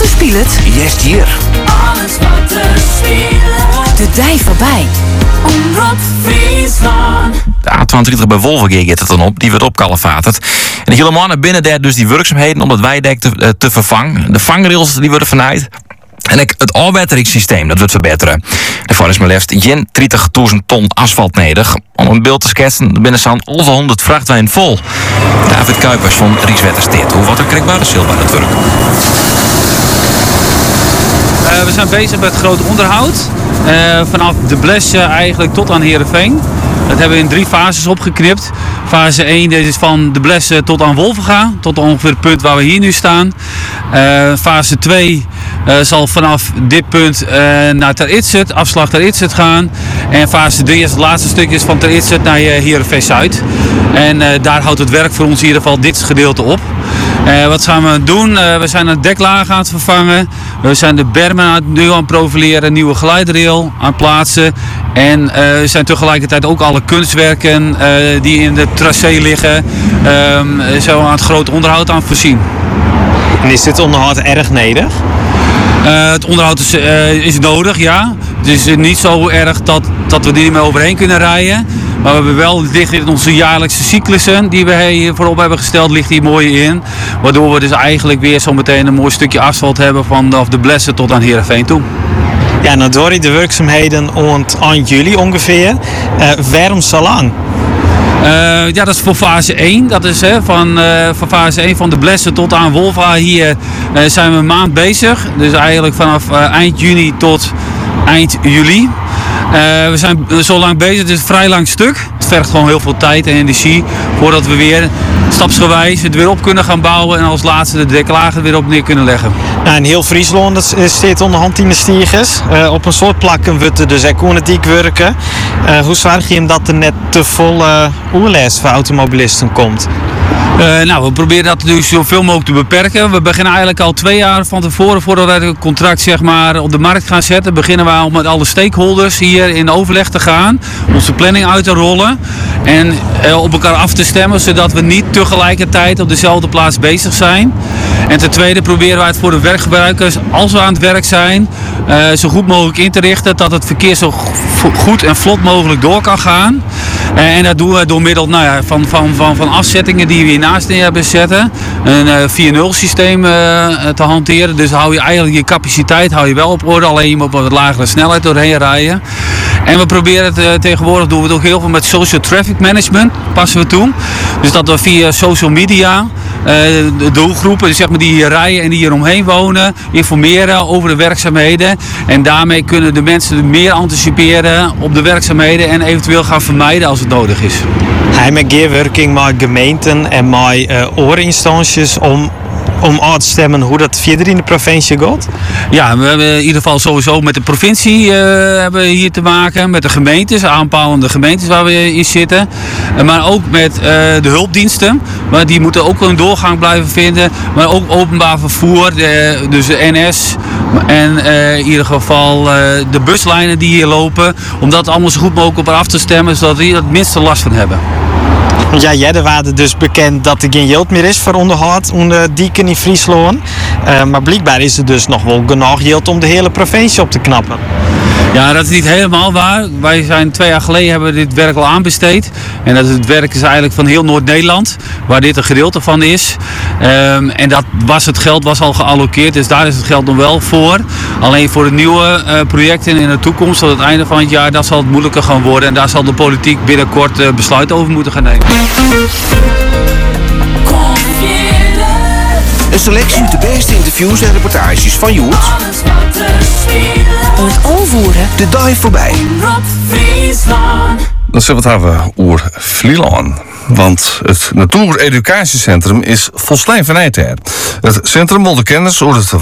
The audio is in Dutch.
spiel het? Yes, hier. Alles wat er speelt. De dij voorbij. Omroep Friesland. De A22 bij Wolvergee gaat het dan op. Die wordt opkalevaterd. En de hele mannen binnen daar dus die werkzaamheden om dat weidek te vervangen. De vangrails die worden vernaaid. En het afwetteringssysteem, dat wordt verbeteren. Daarvoor is maar liefst 30.000 ton asfalt nodig. Om een beeld te schetsen, binnen staan over 100 vrachtwagen vol. David Kuipers van Rijkswaterstaat. Hoe wat er krijgbaar is bij het werk? We zijn bezig met groot onderhoud. Vanaf de Blesse eigenlijk tot aan Heerenveen. Dat hebben we in 3 fases opgeknipt. Fase 1 is van de Blesse tot aan Wolvenga. Tot ongeveer het punt waar we hier nu staan. Fase 2 zal vanaf dit punt naar Ter Itzert, afslag Ter Itzert gaan. En fase 3 is het laatste stukje van Ter Itzert naar Heerenveen Zuid. En daar houdt het werk voor ons in ieder geval dit gedeelte op. Wat gaan we doen? We zijn een deklaag aan het vervangen. We zijn de bermen nu aan het profileren, nieuwe geleidrail aan het plaatsen. En we zijn tegelijkertijd ook alle kunstwerken die in de tracé liggen, zo aan het groot onderhoud aan het voorzien. En is dit onderhoud erg nederig? Het onderhoud is nodig, ja. Het is niet zo erg dat we er niet meer overheen kunnen rijden. Maar we hebben wel, ligt in onze jaarlijkse cyclussen die we hier voorop hebben gesteld, ligt hier mooi in. Waardoor we dus eigenlijk weer zo meteen een mooi stukje asfalt hebben vanaf de Blesse tot aan Heerenveen toe. Ja, nou door de werkzaamheden eind juli ongeveer. Waarom zo lang? Ja, dat is voor fase 1. Dat is van fase 1 van de Blesse tot aan Wolva. Hier zijn we een maand bezig. Dus eigenlijk vanaf eind juni tot eind juli. We zijn zo lang bezig, het is een vrij lang stuk. Het vergt gewoon heel veel tijd en energie voordat we weer stapsgewijs het weer op kunnen gaan bouwen en als laatste de deklagen weer op neer kunnen leggen. Nou, in heel Friesland staat onderhand in de stiegers. Op een soort plakken wordt er dus economiek werken. Hoe zorg je hem dat er net te volle oerlijst voor automobilisten komt? Nou, we proberen dat dus zoveel mogelijk te beperken. We beginnen eigenlijk al 2 jaar van tevoren, voordat wij het contract zeg maar, op de markt gaan zetten, beginnen we al met alle stakeholders hier in overleg te gaan, onze planning uit te rollen en op elkaar af te stemmen, zodat we niet tegelijkertijd op dezelfde plaats bezig zijn. En ten tweede proberen wij het voor de werkgebruikers, als we aan het werk zijn, zo goed mogelijk in te richten dat het verkeer zo goed en vlot mogelijk door kan gaan. En dat doen we door middel van afzettingen die we hiernaast neer hebben zetten. Een 4.0 systeem te hanteren. Dus hou je eigenlijk je capaciteit wel op orde. Alleen je moet op wat lagere snelheid doorheen rijden. En we proberen het tegenwoordig, doen we het ook heel veel met social traffic management. Passen we toe. Dus dat we via social media de doelgroepen dus zeg maar, die hier rijden en die hier omheen wonen, informeren over de werkzaamheden. En daarmee kunnen de mensen meer anticiperen op de werkzaamheden en eventueel gaan vermijden als het nodig is. Hij met gewerking met gemeenten en met oorinstanties om aan te stemmen hoe dat verder in de provincie gaat? Ja, we hebben in ieder geval sowieso met de provincie hebben we hier te maken, met de gemeentes, aanpalende gemeentes waar we in zitten. Maar ook met de hulpdiensten, maar die moeten ook een doorgang blijven vinden. Maar ook openbaar vervoer, dus de NS en in ieder geval de buslijnen die hier lopen. Om dat allemaal zo goed mogelijk op af te stemmen, zodat die er het minste last van hebben. Ja, jij waren dus bekend dat er geen geld meer is voor onderhoud onder dieken in Friesland. Maar blijkbaar is er dus nog wel genoeg geld om de hele provincie op te knappen. Ja, dat is niet helemaal waar. Wij zijn 2 jaar geleden hebben we dit werk al aanbesteed. En dat het werk is eigenlijk van heel Noord-Nederland, waar dit een gedeelte van is. En het geld was al gealloceerd, dus daar is het geld nog wel voor. Alleen voor de nieuwe projecten in de toekomst, tot het einde van het jaar, dat zal het moeilijker gaan worden. En daar zal de politiek binnenkort besluiten over moeten gaan nemen. Een selectie uit de beste interviews en reportages van Joert. Alles wat er speelt. Het aanvoeren. De dive voorbij. Omroep Friesland. Dan zullen we het hebben over Vlieland. Want het Natuureducatiecentrum is volslijn vanuit. Het centrum wil de kennis over het